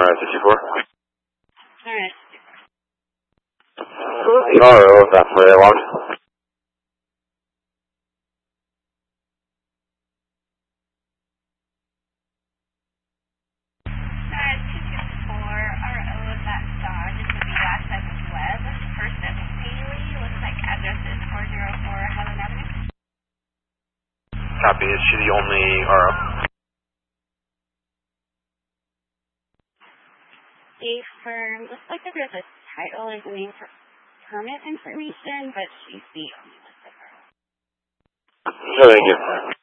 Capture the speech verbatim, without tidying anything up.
sixty-four. Alright. No, that's where they want. Alright, two two four, R O of that dog is going to be backside of Webb. First at Haley, looks like address is four oh four Highland Avenue. Copy, is she the only R O? A firm, looks like there's a title is name for permit information, but she's the only one. No, thank you.